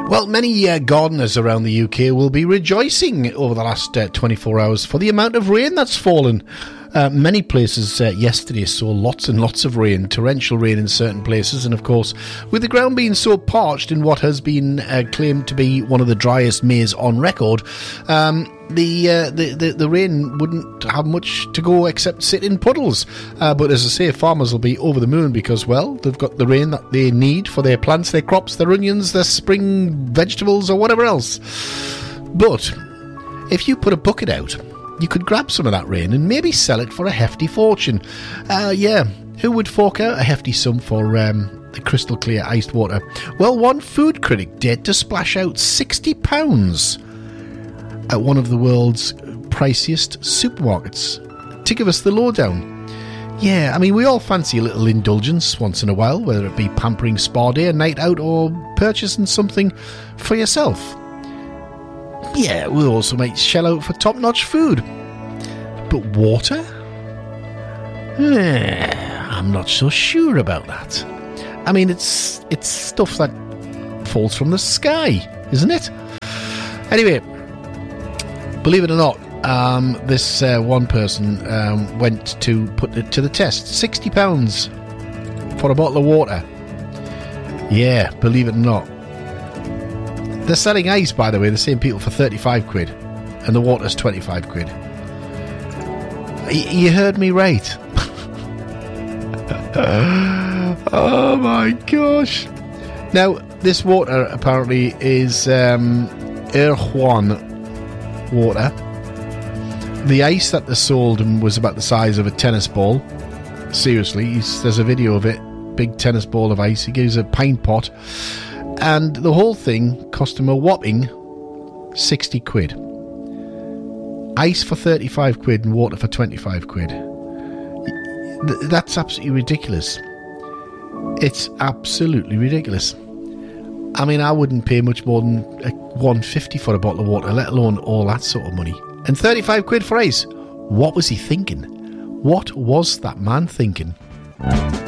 Well, many gardeners around the UK will be rejoicing over the last 24 hours for the amount of rain that's fallen. Many places yesterday saw lots and lots of rain, torrential rain in certain places, and of course, with the ground being so parched in what has been claimed to be one of the driest Mays on record, the rain wouldn't have much to go except sit in puddles. But as I say, farmers will be over the moon because, well, they've got the rain that they need for their plants, their crops, their onions, their spring vegetables or whatever else. But if you put a bucket out, you could grab some of that rain and maybe sell it for a hefty fortune. Who would fork out a hefty sum for the crystal clear iced water? Well, one food critic dared to splash out £60 at one of the world's priciest supermarkets to give us the lowdown. Yeah, I mean, we all fancy a little indulgence once in a while, whether it be pampering spa day, a night out, or purchasing something for yourself. Yeah, we also might shell out for top-notch food. But water? I'm not so sure about that. I mean, it's stuff that falls from the sky, isn't it? Anyway, believe it or not, this one person went to put it to the test. £60 for a bottle of water. Yeah, believe it or not. They're selling ice, by the way, the same people, for 35 quid. And the water's 25 quid. You heard me right. Oh my gosh. Now, this water apparently is Erewhon water. The ice that they sold him was about the size of a tennis ball. Seriously, there's a video of it. Big tennis ball of ice. He gives a pint pot. And the whole thing cost him a whopping 60 quid. Ice for 35 quid and water for 25 quid. That's absolutely ridiculous. It's absolutely ridiculous. I mean, I wouldn't pay much more than $1.50 for a bottle of water, let alone all that sort of money. And 35 quid for ice. What was he thinking? What was that man thinking?